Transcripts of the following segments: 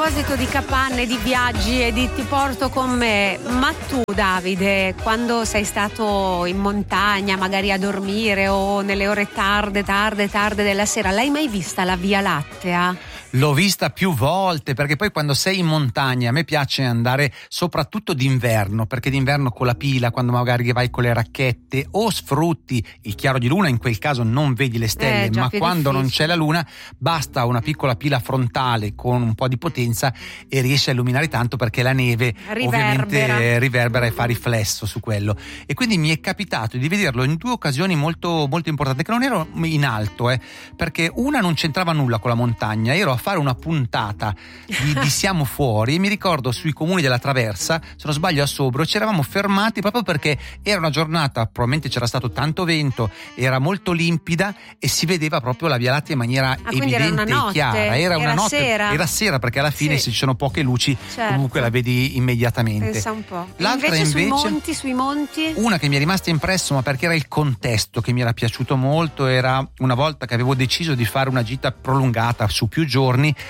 proposito di capanne, di viaggi e di ti porto con me, ma tu Davide, quando sei stato in montagna magari a dormire o nelle ore tarde della sera, l'hai mai vista la Via Lattea? L'ho vista più volte, perché poi quando sei in montagna a me piace andare soprattutto d'inverno, perché d'inverno con la pila, quando magari vai con le racchette o sfrutti il chiaro di luna, in quel caso non vedi le stelle, ma quando non c'è la luna basta una piccola pila frontale con un po' di potenza e riesci a illuminare tanto, perché la neve ovviamente riverbera e fa riflesso su quello. E quindi mi è capitato di vederlo in due occasioni molto, molto importanti, che non ero in alto, perché una non c'entrava nulla con la montagna, ero a fare una puntata di Siamo Fuori e mi ricordo sui comuni della Traversa, se non sbaglio a Sobro, ci eravamo fermati proprio perché era una giornata, probabilmente c'era stato tanto vento, era molto limpida e si vedeva proprio la Via Lattea in maniera evidente e chiara. Era una notte, era sera, perché alla fine se ci sono poche luci comunque la vedi immediatamente. Pensa un po'. L'altra invece sui monti? Una che mi è rimasta impresso, ma perché era il contesto che mi era piaciuto molto, era una volta che avevo deciso di fare una gita prolungata su più giorni,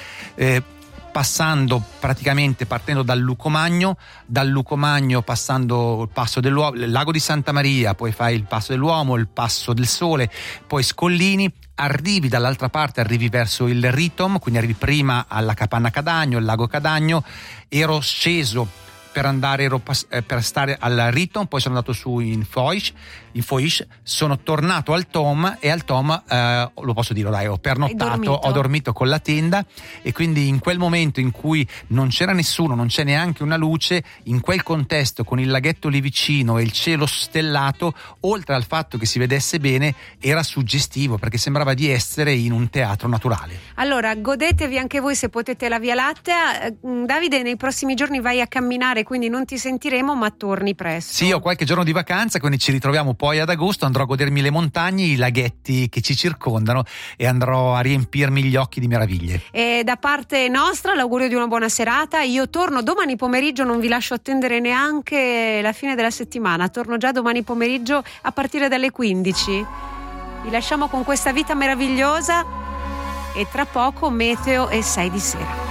partendo dal Lucomagno passando il Passo dell'Uomo, il Lago di Santa Maria, poi fai il Passo dell'Uomo, il Passo del Sole, poi Scollini, arrivi dall'altra parte, arrivi verso il Ritom, quindi arrivi prima alla Capanna Cadagno, il Lago Cadagno. Ero sceso per stare al Ritom, poi sono andato su in Foix, sono tornato al Tom, e al Tom lo posso dire, dai, ho pernottato, ho dormito con la tenda, e quindi in quel momento in cui non c'era nessuno, non c'è neanche una luce, in quel contesto con il laghetto lì vicino e il cielo stellato, oltre al fatto che si vedesse bene, era suggestivo, perché sembrava di essere in un teatro naturale. Allora godetevi anche voi, se potete, la Via Lattea. Davide, nei prossimi giorni vai a camminare, quindi non ti sentiremo, ma torni presto. Sì, ho qualche giorno di vacanza, quindi ci ritroviamo poi ad agosto, andrò a godermi le montagne, i laghetti che ci circondano, e andrò a riempirmi gli occhi di meraviglie. E da parte nostra l'augurio di una buona serata. Io torno domani pomeriggio, non vi lascio attendere neanche la fine della settimana, torno già domani pomeriggio a partire dalle 15. Vi lasciamo con questa vita meravigliosa e tra poco meteo e 6 di sera.